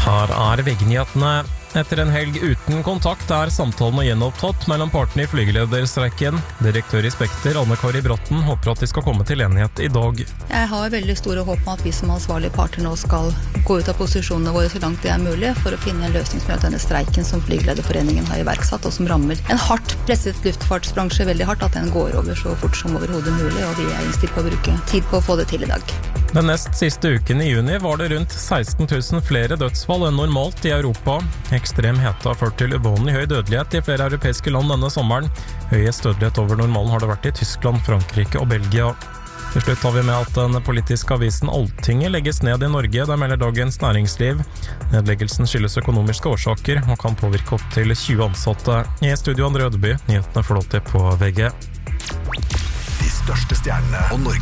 Her VG-nyhetene. Etter en helg uten kontakt samtalen gjenopptatt mellom partene I flygelederstreiken. Direktør I Spekter, Anne Kari Brotten, håper at de skal komme til enighet I dag. Jeg har veldig store håp om at vi som ansvarlige parter nå skal gå ut av posisjonene våre så langt det mulig for å finne en løsning som gjør at denne streiken som Flygelederforeningen har iverksatt, og som rammer en hardt presset luftfartsbransje veldig hardt, at den går over så fort som overhodet mulig, og vi innstilt på å bruke tid på å få det til I dag. Den nest siste uken I juni var det rundt 16 000 flere dødsfall enn normalt I Europa. Ekstrem hete har ført til uvanlig høy dødelighet I flere europeiske land denne sommeren. Høyest dødelighet over normalen har det vært I Tyskland, Frankrike og Belgia. Til slutt har vi med at den politiske avisen Altinget legges ned I Norge, der melder Dagens Næringsliv. Nedleggelsen skyldes økonomiske årsaker og kan påvirke opp til 20 ansatte. I studio Andre Ødeby, nyhetene får lov til på VG. De største stjernene og Norge.